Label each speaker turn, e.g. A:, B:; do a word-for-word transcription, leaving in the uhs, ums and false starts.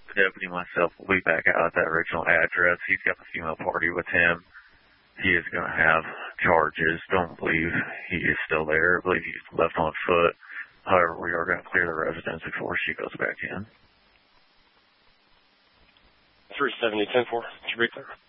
A: The deputy and myself will be back out at that original address. He's got the female party with him. He is going to have charges. Don't believe he is still there. I believe he's left on foot. However, we are going to clear the residence before she goes back in.
B: three seventy, ten four. Should be clear.